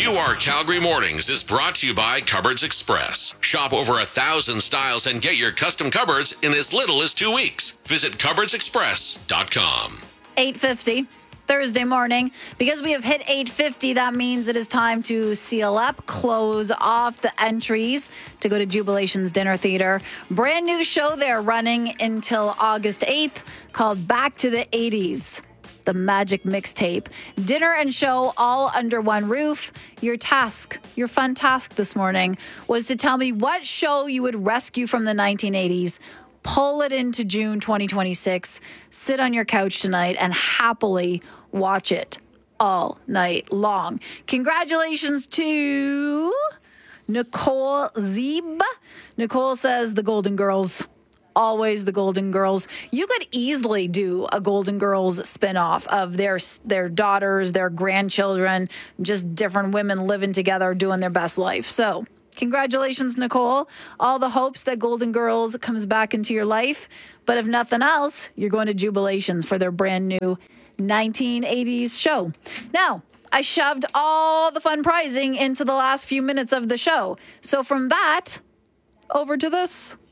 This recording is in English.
UR Calgary Mornings is brought to you by Cupboards Express. Shop over 1,000 styles and get your custom cupboards in as little as 2 weeks. Visit cupboardsexpress.com. 8:50. Thursday morning. Because we have hit 8:50, that means it is time to seal up, close off the entries to go to Jubilation's Dinner Theater. Brand new show there running until August 8th called Back to the 80s. The Magic Mixtape. Dinner and show all under one roof. Your fun task this morning was to tell me what show you would rescue from the 1980s, pull it into June 2026, sit on your couch tonight and happily watch it all night long. Congratulations to Nicole Zeeb. Nicole says the Golden Girls. Always the Golden Girls. You could easily do a Golden Girls spinoff of their daughters, their grandchildren, just different women living together doing their best life. So congratulations, Nicole. All the hopes that Golden Girls comes back into your life. But if nothing else, you're going to Jubilations for their brand new 1980s show. Now, I shoved all the fun prizing into the last few minutes of the show. So from that, over to this.